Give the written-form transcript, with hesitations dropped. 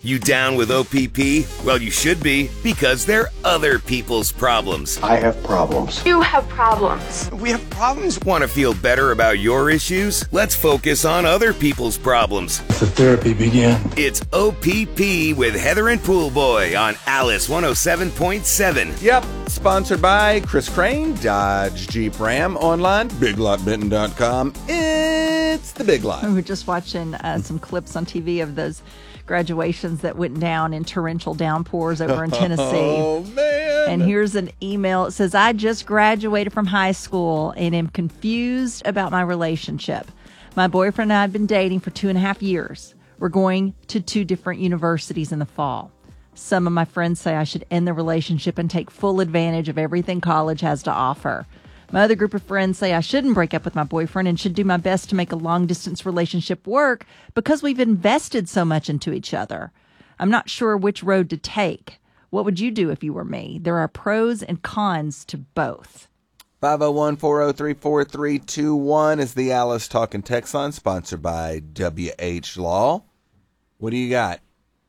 You down with OPP? Well, you should be, because they're other people's problems. I have problems. You have problems. We have problems. Want to feel better about your issues? Let's focus on other people's problems. Let the therapy begin. It's OPP with Heather and Poolboy on Alice 107.7. Yep, sponsored by Chris Crane, Dodge Jeep Ram, online, biglotbenton.com. It's the Big Lot. We were just watching some clips on TV of those graduations that went down in torrential downpours over in Tennessee. Oh, man. And here's an email. It says, I just graduated from high school and am confused about my relationship. My boyfriend and I have been dating for 2.5 years. We're going to 2 different universities in the fall. Some of my friends say I should end the relationship and take full advantage of everything college has to offer. My other group of friends say I shouldn't break up with my boyfriend and should do my best to make a long-distance relationship work because we've invested so much into each other. I'm not sure which road to take. What would you do if you were me? There are pros and cons to both. 501-403-4321 is the Alice Talking text line, sponsored by WH Law. What do you got?